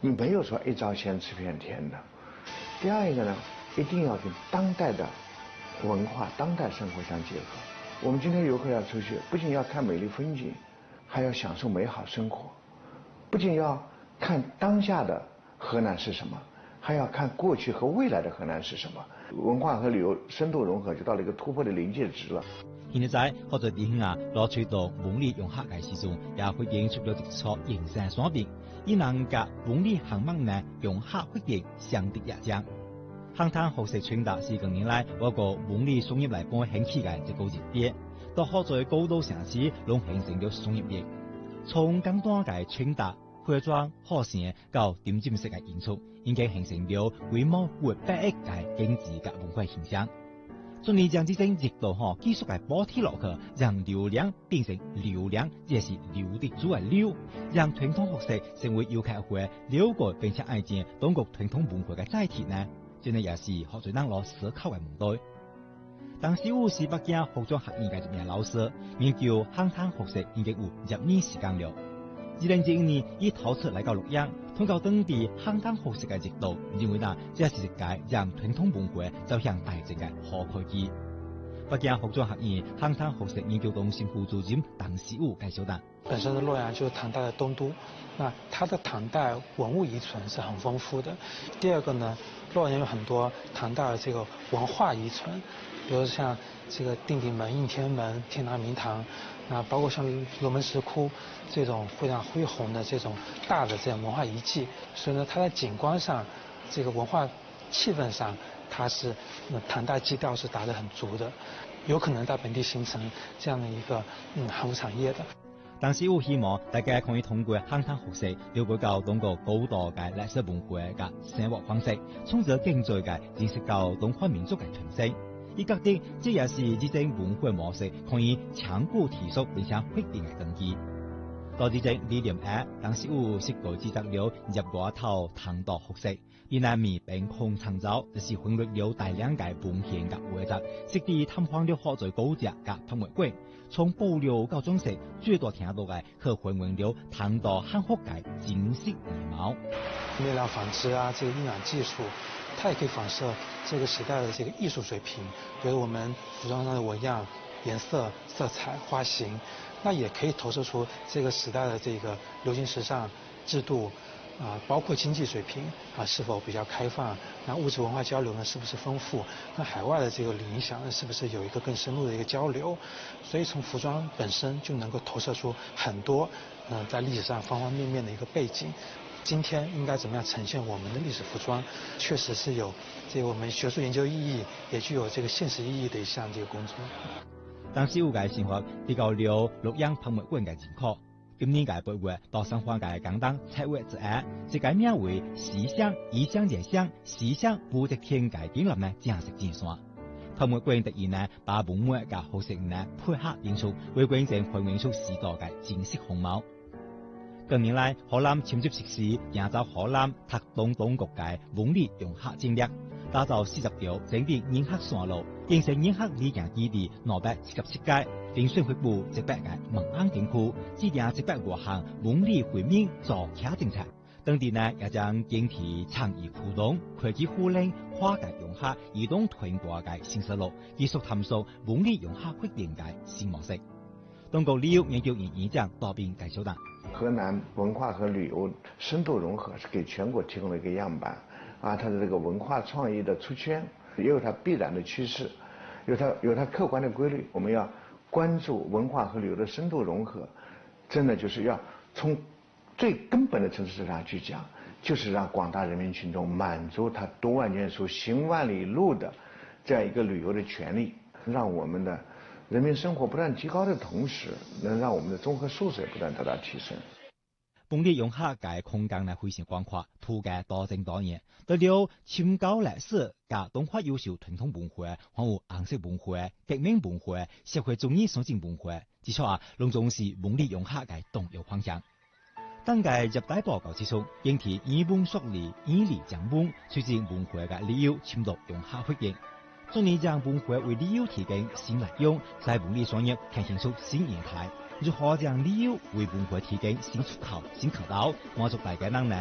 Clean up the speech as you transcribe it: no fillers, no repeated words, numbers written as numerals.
你没有说一招鲜吃遍天的。第二一个呢，一定要跟当代的文化、当代生活相结合。我们今天游客要出去，不仅要看美丽风景，还要享受美好生活。不仅要看当下的河南是什么，还要看过去和未来的河南是什么。文化和旅游深度融合，就到了一个突破的临界值了。 現在好多地方攞取到文理融合嘅時陣，也會演出咗一出形象雙變，以能甲文理行物呢融合發展相得益彰。航灘學習傳達是近年來我個文理商業嚟講興起嘅一個熱點，到好在高度城市攏形成咗商業業，從簡單嘅傳達、化妝、學成到點睛式嘅演出，已經形成咗規模逾100億嘅經濟嘅文化現象。盡力將這種熱度技術嘅補貼落去，讓流量變成流量，這是流的主要流，讓傳統學習成為遊客會了解並且愛見中國傳統文化嘅載體呢？真係也是好多人攞思考嘅問題。當時我是北京服裝學院嘅一名老師，研究航灘學習已經有10年時間了。2011年，伊頭次來到洛陽，通過當地航灘學習嘅熱度，認為呢，這是一個讓傳統文化走向大眾嘅好契機。北京服裝學院航灘學習研究中心副主任鄧希武介紹的。 本身的洛陽就是唐代的東都，那它的唐代文物遺存是很豐富的。第二個呢，洛陽有很多唐代的這個文化遺存，比如像這個定鼎門、應天門、天堂明堂，啊，包括像龍門石窟這種非常恢宏的這種大的這種文化遺跡，所以呢，它在景觀上，這個文化氣氛上，它是唐代基調是打得很足的，有可能在本地形成這樣的一個航空產業的。 但是我希望大家可以通過航灘學習，了解到中國高度嘅歷史文化嘅生活方式，從而經濟嘅認識到中華民族嘅傳承。伊覺得這也是這種文化模式可以長久持續並且發展嘅根基。到這種理念下，當時我設計製作了入外頭唐代學習，而南面並空創造，就是混入了大量嘅文獻嘅畫集，實地探訪了好多高級嘅博物館。從保留到裝飾，最多聽到嘅可還原了唐代漢服嘅金色羽毛。 面料紡織啊，這個印染技術，它也可以反射這個時代的這個藝術水平，比如我們服裝上的紋樣、顏色、色彩、花型，那也可以投射出這個時代的這個流行時尚、制度。包括經濟水平是否比較開放？那物質文化交流呢，是不是豐富？那海外的這個影響呢，是不是有一個更深入的一個交流？所以從服裝本身就能夠投射出很多，在歷史上方方面面的一個背景。今天應該怎麼樣呈現我們的歷史服裝？確實是有這個我們學術研究意義，也具有這個現實意義的一項這個工作。 當時我嘅生活比較了洛陽博物館嘅認可。今年嘅8月到上海嘅廣東7月之後，這個名為西廂異鄉夜廂西廂武則天嘅展覽呢正式展線。博物館特意呢把文物嘅學習呢配合演出，為觀眾還原出時代嘅真實風貌。近年來，河南簽接實施營造河南特東當局嘅文理融合戰略，打造40條整備研學線路，形成研學理研基地277屆。並宣發布100個文安景區，制定100多項文理會面造橋政策。當地呢也將建設創意互動、科技互聯、跨界融合、移動傳播嘅新思路，繼續探索文理融合發展嘅新模式。中國旅遊研究院院長郝斌介紹的。 河南文化和旅遊深度融合是給全國提供了一個樣板啊，它的這個文化創意的出圈也有它必然的趨勢，有它客觀的規律，我們要關注文化和旅遊的深度融合，真的就是要從最根本的層次上去講，就是讓廣大人民群眾滿足他讀萬卷書行萬里路的這樣一個旅遊的權利，讓我們的人民生活不斷提高的同時，能讓我們的綜合素質不斷得到提升。 文理融合嘅空間呢非常廣闊，鋪蓋多姿多樣，除了深厚歷史嘅中華優秀傳統文化，還有顏色文化、革命文化、社會主義實踐文化，至少攏總是文理融合嘅重要方向。當屆入大報告之中，應提以文塑理、以理講文，促進文化嘅旅遊深度融合發展。盡力讓文化為旅遊提供新內容，在文理商業呈現出新業態。如何將旅遊為文化提供新出口、新渠道，滿足大家人呢